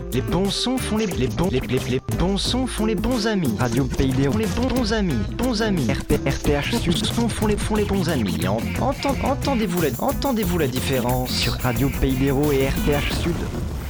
Les bons sons font les bons sons font les bons amis. Radio Pays d'Hérault. Les bons amis, bons amis. RTH Sud. Sons font les bons amis. Entendez-vous la différence Sur Radio Pays d'Hérault et RTH Sud.